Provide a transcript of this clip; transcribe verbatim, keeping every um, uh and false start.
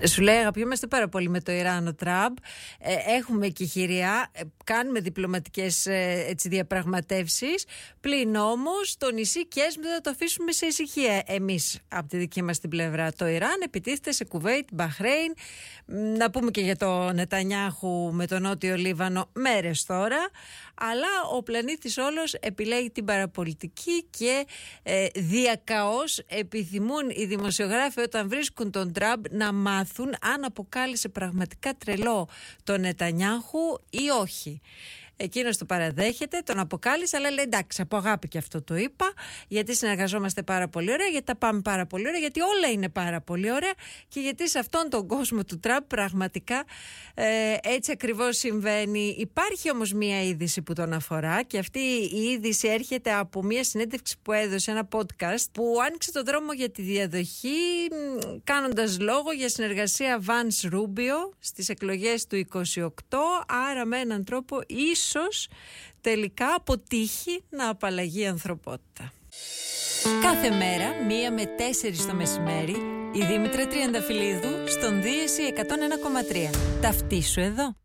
Σου λέει αγαπιόμαστε πάρα πολύ με το Ιράν ο Τραμπ, ε, έχουμε εκεχηρία, ε, κάνουμε διπλωματικές ε, έτσι, διαπραγματεύσεις, πλην όμως το νησί Κέσμ δεν θα το αφήσουμε σε ησυχία εμείς από τη δική μας την πλευρά. Το Ιράν επιτίθεται σε Κουβέιτ, Μπαχρέιν, να πούμε και για το Νετανιάχου με το Νότιο Λίβανο μέρες τώρα, αλλά ο πλανήτης όλος επιλέγει την παραπολιτική και ε, διακαώς επιθυμούν οι δημοσιογράφοι όταν βρίσκουν τον Τραμπ να μάθουν αν αποκάλυψε πραγματικά τρελό τον Νετανιάχου ή όχι. Εκείνος το παραδέχεται, τον αποκάλυψε, αλλά λέει εντάξει, από αγάπη και αυτό το είπα, γιατί συνεργαζόμαστε πάρα πολύ ωραία, γιατί τα πάμε πάρα πολύ ωραία, γιατί όλα είναι πάρα πολύ ωραία και γιατί σε αυτόν τον κόσμο του Τραμπ πραγματικά ε, έτσι ακριβώς συμβαίνει. Υπάρχει όμως μία είδηση που τον αφορά και αυτή η είδηση έρχεται από μία συνέντευξη που έδωσε, ένα podcast που άνοιξε το δρόμο για τη διαδοχή κάνοντας λόγο για συνεργασία Vance Rubio στις εκλογές του είκοσι οκτώ, άρα με έναν τρόπο ίσως τελικά αποτύχει να απαλλαγεί η ανθρωπότητα. Κάθε μέρα, μία με τέσσερις το μεσημέρι, η Δήμητρα Τριανταφυλλίδου στον Δίεση εκατόν ένα κόμμα τρία. Ταυτίσου εδώ.